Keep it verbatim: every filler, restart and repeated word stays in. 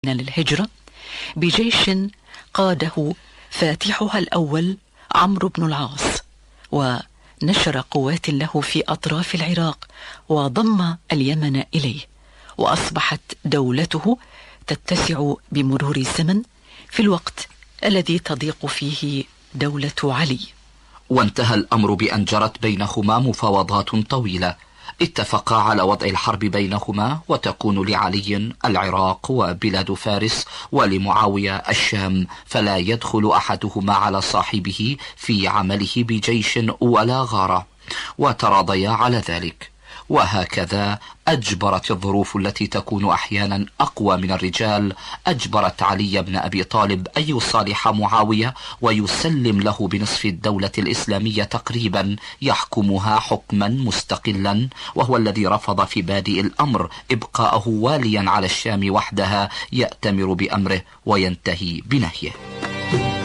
للهجرة بجيش قاده فاتحها الأول عمرو بن العاص، ونشر قوات له في أطراف العراق وضم اليمن إليه، وأصبحت دولته تتسع بمرور الزمن في الوقت الذي تضيق فيه دولة علي. وانتهى الأمر بأن جرت بينهما مفاوضات طويلة، اتفقا على وضع الحرب بينهما وتكون لعلي العراق وبلاد فارس ولمعاوية الشام، فلا يدخل أحدهما على صاحبه في عمله بجيش ولا غارة، وتراضيا على ذلك. وهكذا أجبرت الظروف التي تكون أحيانا أقوى من الرجال أجبرت علي بن أبي طالب أن يصالح معاوية ويسلم له بنصف الدولة الإسلامية تقريبا يحكمها حكما مستقلا، وهو الذي رفض في بادئ الأمر إبقاءه واليا على الشام وحدها يأتمر بأمره وينتهي بنهيه.